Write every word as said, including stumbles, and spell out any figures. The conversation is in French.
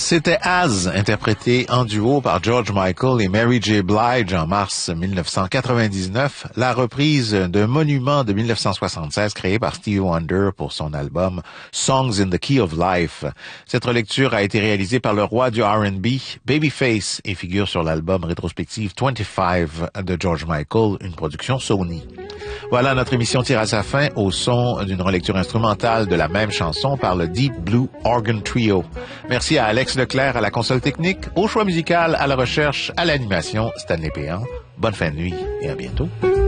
C'était As, interprété en duo par George Michael et Mary J. Blige en mars mille neuf cent quatre-vingt-dix-neuf, la reprise d'un monument de mille neuf cent soixante-seize créé par Stevie Wonder pour son album Songs in the Key of Life. Cette relecture a été réalisée par le roi du R and B, Babyface, et figure sur l'album rétrospective vingt-cinq de George Michael, une production Sony. Voilà, notre émission tire à sa fin au son d'une relecture instrumentale de la même chanson par le Deep Blue Organ Trio. Merci à Alex Leclerc à la console technique, au choix musical, à la recherche, à l'animation, Stanley Péan. Bonne fin de nuit et à bientôt.